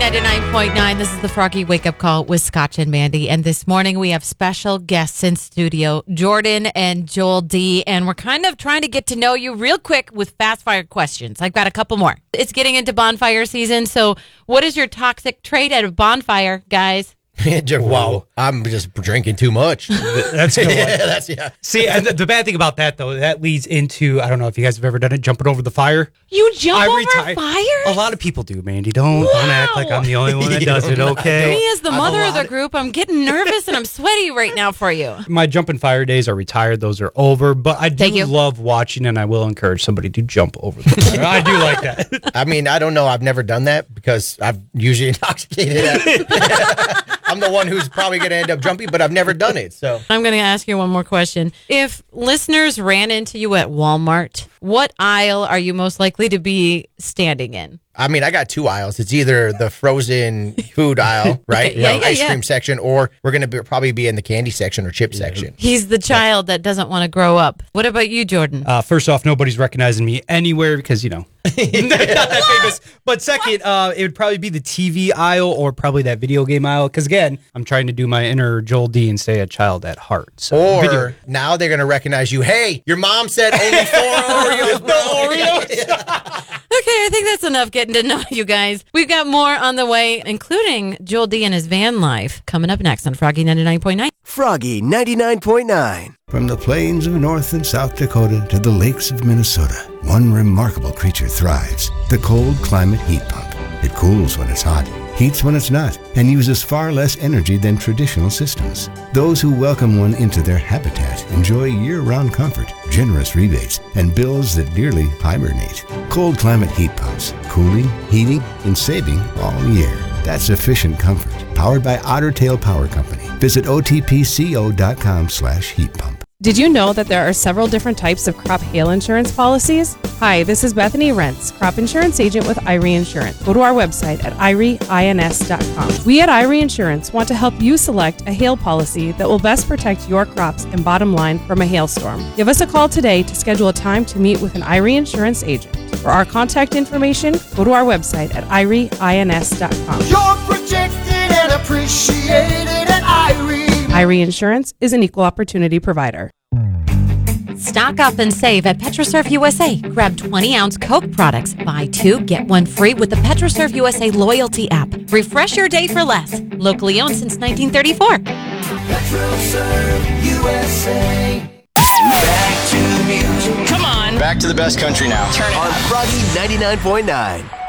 99.9. This is the Froggy Wake Up Call with Scotch and Mandy. And this morning we have special guests in studio, Jordan and Joel D. And we're kind of trying to get to know you real quick with fast fire questions. I've got a couple more. It's getting into bonfire season. So what is your toxic trait at a bonfire, guys? Wow, I'm just drinking too much. That's good. See, and the bad thing about that, though, that leads into, I don't know if you guys have ever done it, jumping over the fire. You jump over fire? A lot of people do, Mandy. Don't act like I'm the only one that does it, okay? Me as the mother of the group, I'm getting nervous and I'm sweaty right now for you. My jumping fire days are retired. Those are over. But I do love watching, and I will encourage somebody to jump over the fire. I do like that. I mean, I don't know. I've never done that because I'm usually intoxicated. I'm the one who's probably going to end up jumping, but I've never done it. So I'm going to ask you one more question. If listeners ran into you at Walmart, what aisle are you most likely to be standing in? I mean, I got two aisles. It's either the frozen food aisle, right? Ice cream section, or we're going to probably be in the candy section or chip section. He's the child that doesn't want to grow up. What about you, Jordan? First off, nobody's recognizing me anywhere because, you know, not that famous. But second, it would probably be the TV aisle or probably that video game aisle. Because, again, I'm trying to do my inner Joel D and stay a child at heart. So, or now they're going to recognize you. Hey, your mom said only 4 Oreos. No Oreos. Okay, I think that's enough getting to know you guys. We've got more on the way, including Joel D and his van life, coming up next on Froggy 99.9. Froggy 99.9. From the plains of North and South Dakota to the lakes of Minnesota, one remarkable creature thrives. The cold climate heat pump. It cools when it's hot, heats when it's not, and uses far less energy than traditional systems. Those who welcome one into their habitat enjoy year-round comfort, generous rebates, and bills that nearly hibernate. Cold climate heat pumps. Cooling, heating, and saving all year. That's efficient comfort. Powered by Otter Tail Power Company. Visit otpco.com/heat pump. Did you know that there are several different types of crop hail insurance policies? Hi, this is Bethany Rentz, crop insurance agent with IRE Insurance. Go to our website at ireins.com. We at IRE Insurance want to help you select a hail policy that will best protect your crops and bottom line from a hailstorm. Give us a call today to schedule a time to meet with an IRE Insurance agent. For our contact information, go to our website at ireins.com. You're protected and appreciated at IRE. IRE Insurance is an equal opportunity provider. Stock up and save at PetroServe USA. Grab 20-ounce Coke products. Buy 2, get 1 free with the PetroServe USA loyalty app. Refresh your day for less. Locally owned since 1934. PetroServe USA. Back to the music. Come on. Back to the best country now. Turn it on up. Froggy 99.9.